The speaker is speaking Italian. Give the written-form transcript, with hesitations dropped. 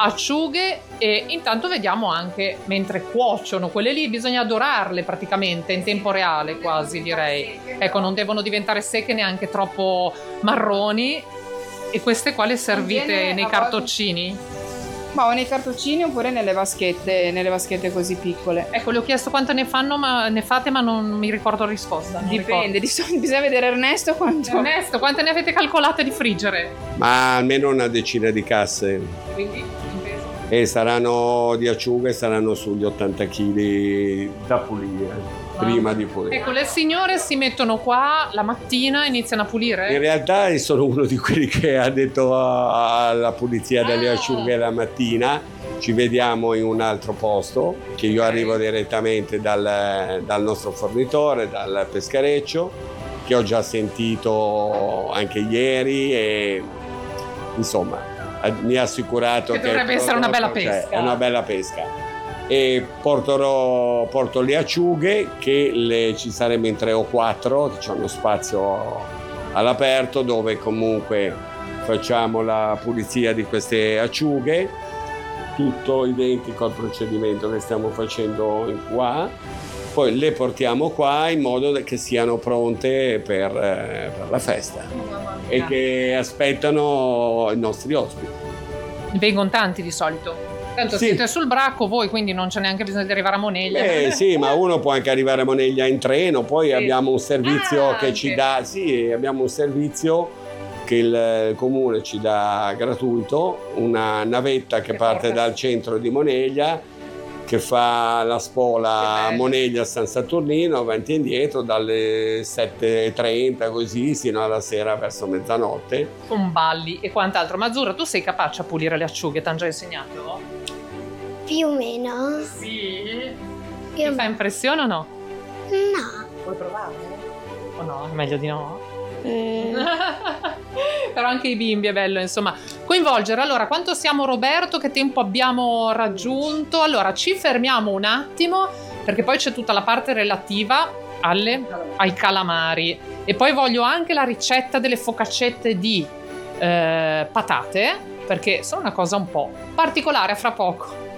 acciughe, e intanto vediamo anche mentre cuociono quelle lì, bisogna adorarle praticamente in tempo reale quasi, direi. Ecco, non devono diventare secche neanche troppo marroni. E queste qua le servite nei cartoccini? Ma o nei cartoccini oppure nelle vaschette così piccole. Ecco, le ho chiesto quante ne fate, ma non mi ricordo la risposta. Dipende, bisogna vedere Ernesto quanto. Ernesto, quante ne avete calcolate di friggere? Ma almeno una decina di casse. Quindi, in peso? E saranno di acciughe, saranno sugli 80 kg da pulire. Prima di pulire. Ecco, le signore si mettono qua la mattina e iniziano a pulire? In realtà sono uno di quelli che ha detto alla pulizia delle acciughe la mattina. Ci vediamo in un altro posto, che io arrivo direttamente dal nostro fornitore, dal peschereccio, che ho già sentito anche ieri, e insomma mi ha assicurato che dovrebbe essere una bella pesca. È una bella pesca. E porto le acciughe, che ci saremo in 3 o 4, c'è uno spazio all'aperto dove comunque facciamo la pulizia di queste acciughe, tutto identico al procedimento che stiamo facendo qua. Poi le portiamo qua in modo che siano pronte per la festa e che aspettano i nostri ospiti. Vengono tanti di solito. Tanto sì. Siete sul Bracco voi, quindi non c'è neanche bisogno di arrivare a Moneglia. Sì, ma uno può anche arrivare a Moneglia in treno, poi abbiamo un servizio che ci dà, abbiamo un servizio che il comune ci dà gratuito, una navetta che parte dal centro di Moneglia, che fa la spola Moneglia-San Saturnino, avanti e indietro, dalle 7:30 così, sino alla sera verso mezzanotte. Con balli e quant'altro. Ma Azzurra, tu sei capace a pulire le acciughe? T'hanno già insegnato? Più o meno. Sì. Ti fa impressione o no? No. Vuoi provare? O no? Meglio di no? Però anche i bimbi è bello, insomma, coinvolgere. Allora, quanto siamo, Roberto? Che tempo abbiamo raggiunto? Allora, ci fermiamo un attimo, perché poi c'è tutta la parte relativa ai calamari, e poi voglio anche la ricetta delle focaccette di patate, perché sono una cosa un po' particolare. A fra poco.